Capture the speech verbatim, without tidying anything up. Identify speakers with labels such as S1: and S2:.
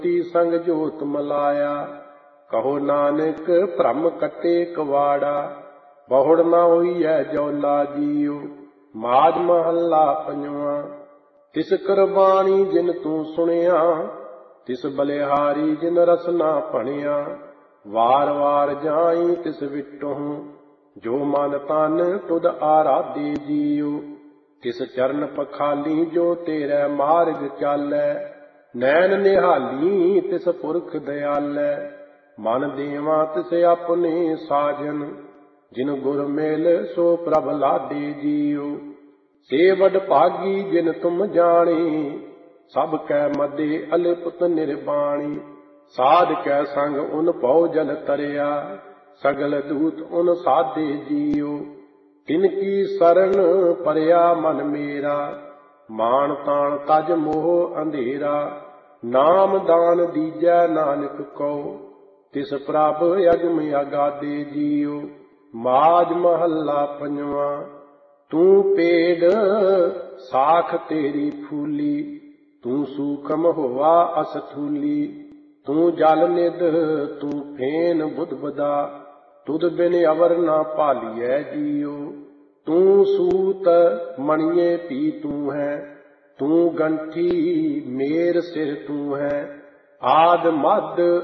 S1: ਤੀ ਸੰਗ ਜੋਤ ਮਲਾਇਆ। ਕਹੋ ਨਾਨਕ ਭ੍ਰਮ ਕੱਟੇ ਕਵਾੜਾ, ਬਹੁੜ ਨਾ ਹੋਈਐ ਜੌਲਾ ਜੀਉ। ਮਾਝ ਮਹੱਲਾ ਪੰਜਵਾਂ। ਤਿਸ ਕੁਰਬਾਨੀ ਜਿਨ ਤੂੰ ਸੁਣਿਆ, ਤਿਸ ਬਲਿਹਾਰੀ ਜਿਨ ਰਸਨਾ ਭਣਿਆ। ਵਾਰ ਵਾਰ ਜਾਈ ਤਿਸ ਵਿਟਹੁ, ਜੋ ਮਨ ਤਨ ਤੁਧ ਆਰਾਧੇ ਜੀਉ। ਤਿਸ ਚਰਨ ਪਖਾਲੀ ਜੋ ਤੇਰੇ ਮਾਰਗ ਚਾਲੈ, ਨੈਣ ਨਿਹਾਲੀ ਤਿਸ ਪੁਰਖ ਦਿਆਲੈ। ਮਨ ਦੇਵਾ ਤਿਸ ਆਪਣੇ ਸਾਜਨ, ਜਿਨ ਗੁਰ ਮਿਲ ਸੋ ਪ੍ਰਭ ਲਾਦੇ ਜੀਉ। ਸੇ ਵਡ ਭਾਗੀ ਜਿਨ ਤੁਮ ਜਾਣੇ, ਸਭ ਕੈ ਮਦੇ ਅਲਿਪਤ ਨਿਰਬਾਣੀ। ਸਾਧ ਕੈ ਸੰਗ ਉਨ ਭਉ ਜਲ ਤਰਿਆ, ਸਗਲ ਦੂਤ ਉਨ ਸਾਧੇ ਜੀਉ। ਤਿਨ ਕੀ ਸਰਣ ਪਰਿਆ ਮਨ ਮੇਰਾ, ਮਾਣ ਤਾਣ ਤਜ ਮੋਹ ਅੰਧੇਰਾ। ਨਾਮ ਦਾਨ ਦੀਜੈ ਨਾਨਕ ਕਉ, ਤਿਸ ਪ੍ਰਭ ਅਗਮ ਅਗਾਧੇ ਜੀਉ। ਮਾਝ ਮਹੱਲਾ ਪੰਜਵਾਂ। ਤੂੰ ਪੇੜ ਸਾਖ ਤੇਰੀ ਫੂਲੀ, ਤੂੰ ਸੂਖਮ ਹੋਵਾ ਅਸਥੂਲੀ। ਤੂੰ ਜਲ ਨਿਧ ਤੂੰ ਫੇਨ ਬੁੱਧਬਦਾ, ਤੁਧ ਬਿਨ ਅਵਰ ਨਾ ਭਾਲੀਐ ਜੀਉ। ਤੂੰ ਸੂਤ ਮਣੀਏ ਪੀ ਤੂੰ ਹੈ, ਤੂੰ ਗੰਠੀ ਮੇਰ ਸਿਰ ਤੂੰ ਹੈ। ਆਦਿ ਮੱਧ